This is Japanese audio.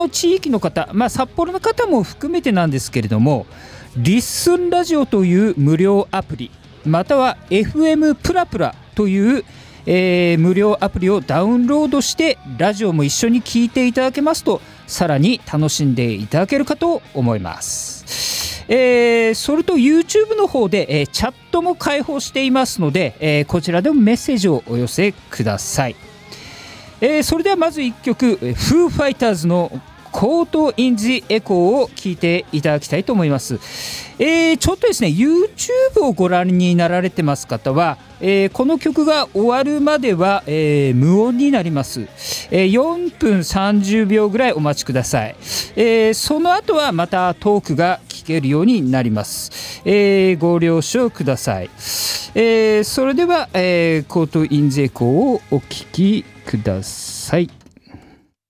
地域の方、札幌の方も含めてなんですけれども、リッスンラジオという無料アプリ、または FM プラプラという、無料アプリをダウンロードしてラジオも一緒に聞いていただけますと、さらに楽しんでいただけるかと思います。それと YouTube の方で、チャットも開放していますので、こちらでもメッセージをお寄せください。それではまず1曲、フーファイターズのコート・イン・ジ・エコーを聴いていただきたいと思います。ちょっとですね YouTube をご覧になられてます方は、この曲が終わるまでは、無音になります。4分30秒ぐらいお待ちください。その後はまたトークが聞けるようになります。ご了承ください。それでは、コート・イン・ジ・エコーをお聴きください。